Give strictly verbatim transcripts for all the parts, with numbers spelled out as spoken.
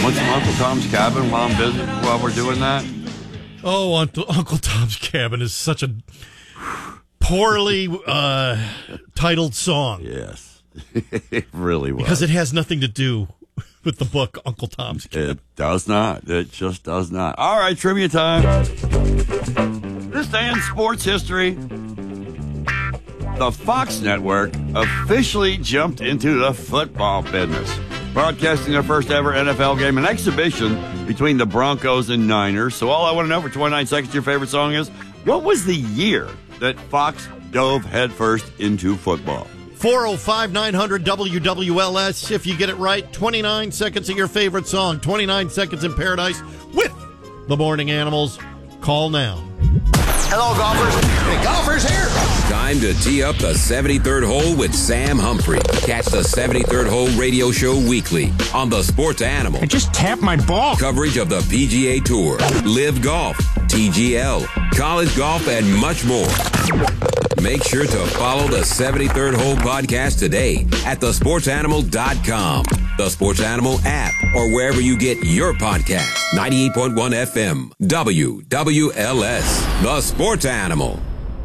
Want some Uncle Tom's Cabin while I'm busy, while we're doing that? Oh, Uncle, Uncle Tom's Cabin is such a poorly uh, titled song. Yes, it really was. Because it has nothing to do with the book Uncle Tom's Cabin. It does not. It just does not. All right, trivia time. This day in sports history, the Fox Network officially jumped into the football business, broadcasting their first ever N F L game, an exhibition between the Broncos and Niners. So all I want to know for twenty-nine seconds, your favorite song is, what was the year that Fox dove headfirst into football? four oh five, nine hundred, W W L S. If you get it right, twenty-nine seconds of your favorite song. twenty-nine seconds in paradise with the Morning Animals. Call now. Hello, golfers. Hey, golfers here. Time to tee up the seventy-third hole with Sam Humphrey. Catch the seventy-third Hole radio show weekly on the Sports Animal. I just tapped my ball. Coverage of the P G A Tour, Live Golf, T G L, college golf, and much more. Make sure to follow the seventy-third Hole podcast today at the sports animal dot com, the Sports Animal app, or wherever you get your podcast. ninety-eight point one F M, W W L S, the Sports Animal.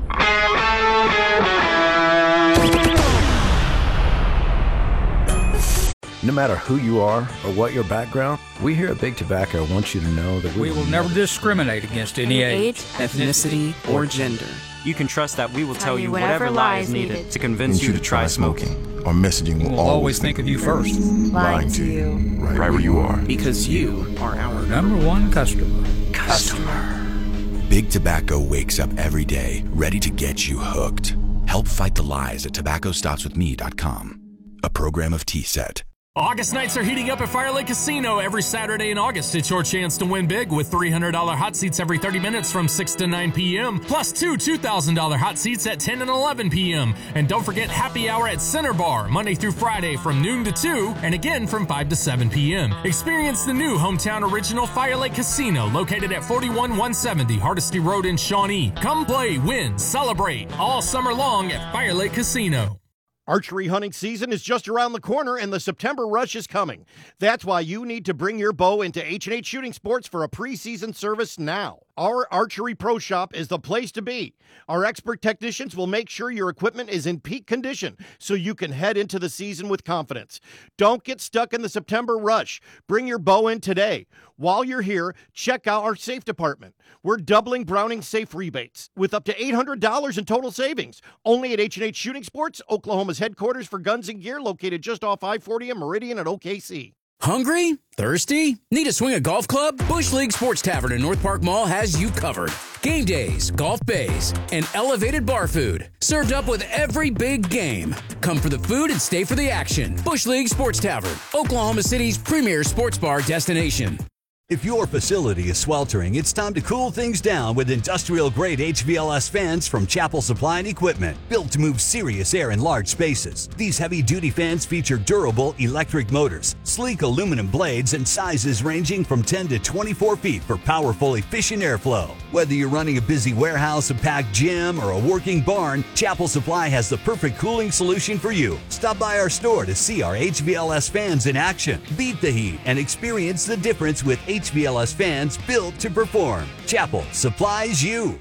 No matter who you are or what your background, we here at Big Tobacco want you to know that we, we will never discriminate against any age, ethnicity, or gender. You can trust that we will tell you whatever lie is needed to convince you to try smoking. Our messaging will we'll always think of you first. Lying to you, right, right where you are. Because you are our number one customer. Customer. Big Tobacco wakes up every day ready to get you hooked. Help fight the lies at tobacco stops with me dot com. A program of T-Set. August nights are heating up at Fire Lake Casino. Every Saturday in August, it's your chance to win big with three hundred dollars hot seats every thirty minutes from six to nine p.m. Plus two two thousand dollars hot seats at ten and eleven p.m. And don't forget happy hour at Center Bar, Monday through Friday from noon to two and again from five to seven p.m. Experience the new hometown original Fire Lake Casino located at forty-one one seventy Hardesty Road in Shawnee. Come play, win, celebrate all summer long at Fire Lake Casino. Archery hunting season is just around the corner and the September rush is coming. That's why you need to bring your bow into H and H Shooting Sports for a preseason service now. Our Archery Pro Shop is the place to be. Our expert technicians will make sure your equipment is in peak condition so you can head into the season with confidence. Don't get stuck in the September rush. Bring your bow in today. While you're here, check out our safe department. We're doubling Browning safe rebates with up to eight hundred dollars in total savings. Only at H and H Shooting Sports, Oklahoma's headquarters for guns and gear, located just off I forty and Meridian at O K C. Hungry? Thirsty? Need to swing a golf club? Bush League Sports Tavern in North Park Mall has you covered. Game days, golf bays, and elevated bar food. Served up with every big game. Come for the food and stay for the action. Bush League Sports Tavern, Oklahoma City's premier sports bar destination. If your facility is sweltering, it's time to cool things down with industrial-grade H V L S fans from Chapel Supply and Equipment, built to move serious air in large spaces. These heavy-duty fans feature durable electric motors, sleek aluminum blades, and sizes ranging from ten to twenty-four feet for powerful, efficient airflow. Whether you're running a busy warehouse, a packed gym, or a working barn, Chapel Supply has the perfect cooling solution for you. Stop by our store to see our H V L S fans in action. Beat the heat and experience the difference with H V L S fans built to perform. Chapel supplies you.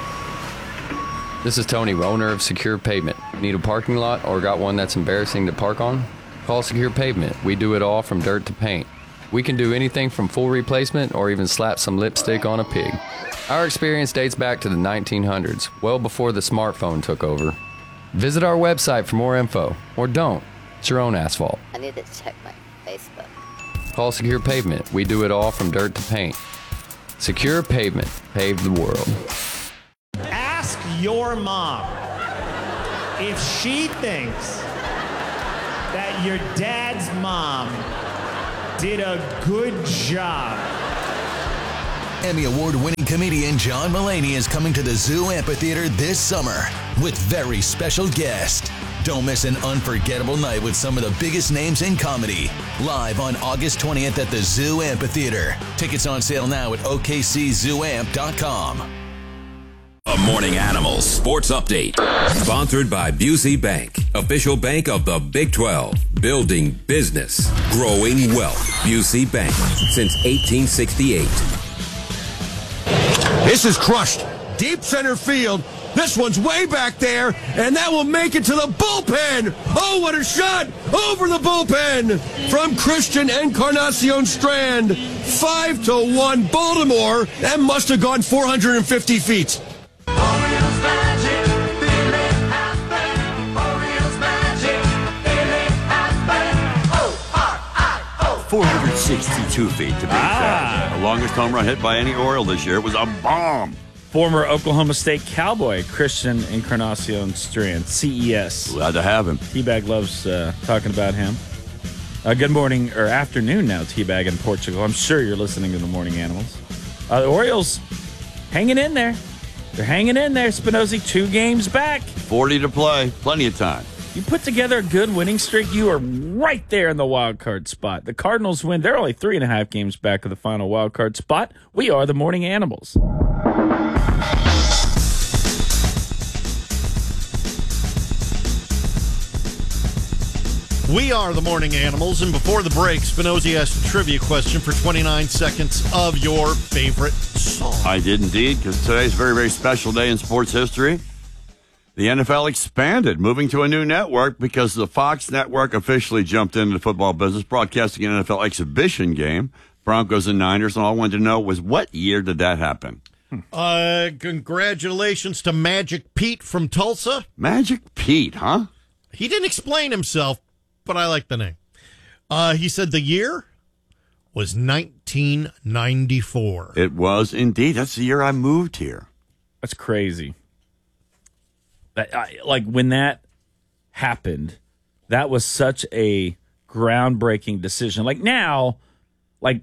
This is Tony, owner of Secure Pavement. Need a parking lot or got one that's embarrassing to park on? Call Secure Pavement. We do it all from dirt to paint. We can do anything from full replacement or even slap some lipstick on a pig. Our experience dates back to the nineteen hundreds, well before the smartphone took over. Visit our website for more info, or don't. It's your own asphalt. I need to check my Facebook. Call Secure Pavement. We do it all from dirt to paint. Secure Pavement. Pave the world. Ask your mom if she thinks that your dad's mom did a good job. Emmy Award-winning comedian John Mulaney is coming to the Zoo Amphitheater this summer with very special guest. Don't miss an unforgettable night with some of the biggest names in comedy. Live on August twentieth at the Zoo Amphitheater. Tickets on sale now at O K C zoo amp dot com. A Morning Animals Sports Update. Sponsored by Busey Bank, official bank of the Big twelve. Building business, growing wealth. Busey Bank, since eighteen sixty-eight. This is crushed. Deep center field. This one's way back there, and that will make it to the bullpen. Oh, what a shot over the bullpen from Christian Encarnacion Strand. Five to one Baltimore. That must have gone four hundred fifty feet. four hundred sixty-two feet to be Ah. exact. The longest home run hit by any Oriole this year. It was a bomb. Former Oklahoma State Cowboy Christian Encarnacion Strand, C E S. Glad to have him. T-Bag loves uh, talking about him. Uh, good morning, or afternoon now, T-Bag in Portugal. I'm sure you're listening to the Morning Animals. Uh, the Orioles hanging in there. They're hanging in there. Spinozzi, two games back. forty to play. Plenty of time. You put together a good winning streak, you are right there in the wild card spot. The Cardinals win. They're only three and a half games back of the final wild card spot. We are the Morning Animals. We are the Morning Animals, and before the break, Spinozzi asked a trivia question for twenty-nine seconds of your favorite song. I did indeed, because today's a very, very special day in sports history. The N F L expanded, moving to a new network because the Fox network officially jumped into the football business, broadcasting an N F L exhibition game, Broncos and Niners, and all I wanted to know was what year did that happen? Uh, congratulations to Magic Pete from Tulsa. Magic Pete, huh? He didn't explain himself, but I like the name. Uh, he said the year was nineteen ninety-four. It was indeed. That's the year I moved here. That's crazy. That, I, like, when that happened, that was such a groundbreaking decision. Like, now, like,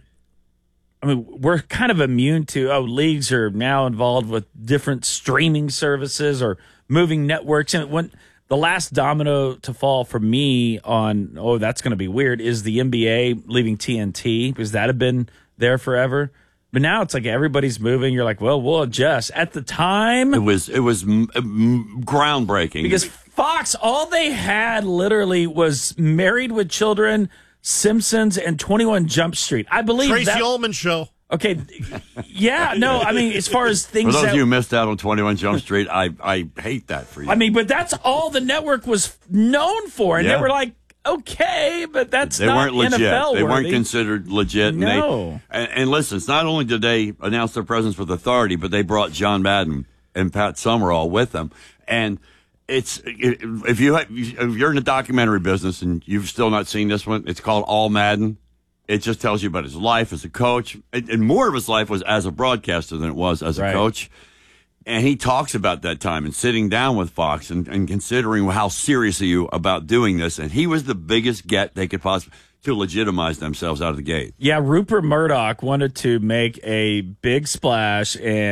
I mean, we're kind of immune to, oh, leagues are now involved with different streaming services or moving networks. And when the last domino to fall for me on, oh, that's going to be weird, is the N B A leaving T N T, because that had been there forever. But now it's like everybody's moving. You're like, well, we'll adjust. At the time, it was it was m- m- groundbreaking because Fox, all they had literally was Married with Children, Simpsons, and twenty-one Jump Street. I believe Tracy that, Ullman Show. Okay, yeah, no, I mean, as far as things for those that, of you who missed out on twenty-one Jump Street, I I hate that for you. I mean, but that's all the network was known for, and Yeah. they were like, okay, but that's they not weren't legit. N F L they worthy. weren't considered legit. And No. They, and, and listen, it's not only did they announce their presence with authority, but they brought John Madden and Pat Summerall with them. And it's if you if you're in the documentary business and you've still not seen this one, it's called All Madden. It just tells you about his life as a coach, and, and more of his life was as a broadcaster than it was as a Right. coach. And he talks about that time and sitting down with Fox and, and considering how serious are you about doing this. And he was the biggest get they could possibly to legitimize themselves out of the gate. Yeah, Rupert Murdoch wanted to make a big splash,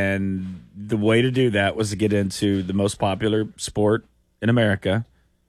and the way to do that was to get into the most popular sport in America.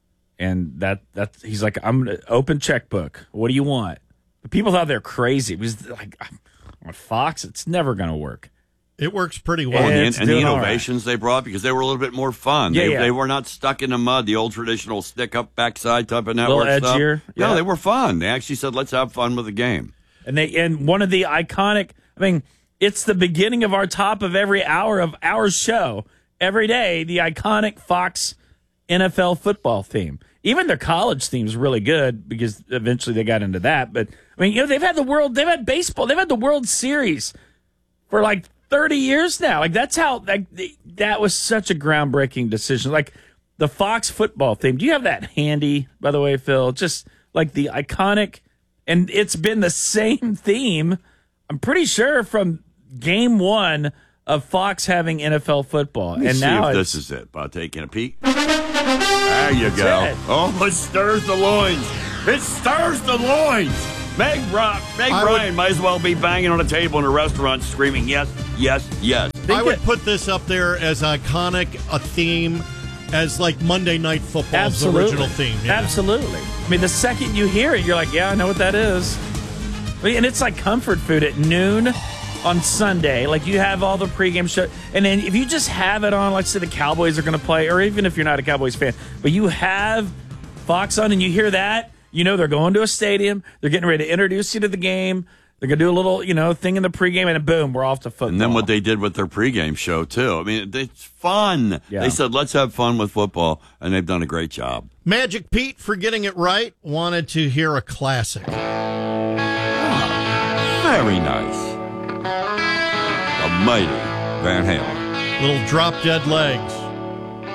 And that that he's like, I'm gonna open checkbook. What do you want? But people thought they're crazy. It was like, on Fox, it's never going to work. It works pretty well. Well, and It's the, and the doing all innovations they brought, because they were a little bit more fun. Yeah, they, yeah. they were not stuck in the mud, the old traditional stick up backside type of Little network stuff. edgier, No, yeah. they were fun. They actually said, let's have fun with the game. And they and one of the iconic, I mean, it's the beginning of our top of every hour of our show. Every day, the iconic Fox N F L football theme. Even their college theme is really good, because eventually they got into that. But I mean, you know, they've had the world, they've had baseball, they've had the World Series for like thirty years now. Like, that's how, like, that was such a groundbreaking decision. Like, the Fox football theme. Do you have that handy, by the way, Phil? Just like the iconic, and it's been the same theme, I'm pretty sure, from game one of Fox having N F L football. Let me and see now if it's, this is it by taking a peek. There you go. it. Oh, it stirs the loins. It stirs the loins. Meg, Bra- Meg I Bryan would- might as well be banging on a table in a restaurant screaming, yes, yes, yes. I would put this up there as iconic a theme as like Monday Night Football's Absolutely. original theme. Yeah. Absolutely. I mean, the second you hear it, you're like, yeah, I know what that is. I mean, and it's like comfort food at noon on Sunday. Like, you have all the pregame show. And then if you just have it on, like, say the Cowboys are going to play, or even if you're not a Cowboys fan, but you have Fox on and you hear that, You know they're going to a stadium. They're getting ready to introduce you to the game. They're going to do a little, you know, thing in the pregame, and boom, we're off to football. And then what they did with their pregame show, too. I mean, it's fun. Yeah. They said, let's have fun with football, and they've done a great job. Magic Pete, for getting it right, wanted to hear a classic. Oh, very nice. The mighty Van Halen. Little drop-dead legs.